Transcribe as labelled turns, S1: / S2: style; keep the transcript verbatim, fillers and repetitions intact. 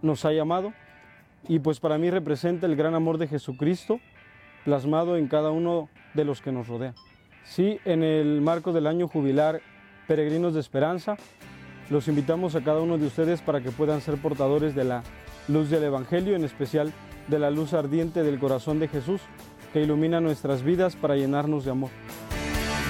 S1: nos ha llamado y pues para mí representa el gran amor de Jesucristo plasmado en cada uno de los que nos rodea. Sí, en el marco del año jubilar Peregrinos de Esperanza, los invitamos a cada uno de ustedes para que puedan ser portadores de la luz del Evangelio, en especial de la luz ardiente del corazón de Jesús, que ilumina nuestras vidas para llenarnos de amor.